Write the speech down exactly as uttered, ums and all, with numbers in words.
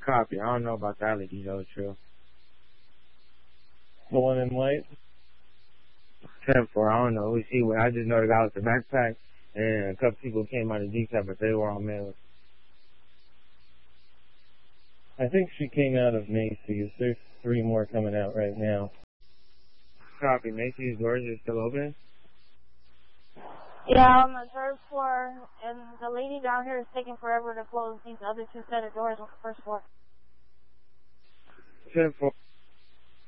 Copy. I don't know about that lady though, true. The one in white? ten four, I don't know who she was. I just know the guy with the backpack, and a couple people came out of D C, but they were all males. I think she came out of Macy's. There's three more coming out right now. Copy. Macy's doors are still open? Yeah, on the third floor, and the lady down here is taking forever to close these other two set of doors on the first floor. ten four.